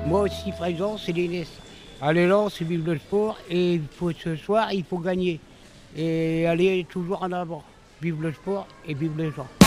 Moi aussi, par exemple, c'est l'élan. À l'élan, c'est vivre le sport et ce soir, il faut gagner. Et aller toujours en avant. Vive le sport et vive les gens.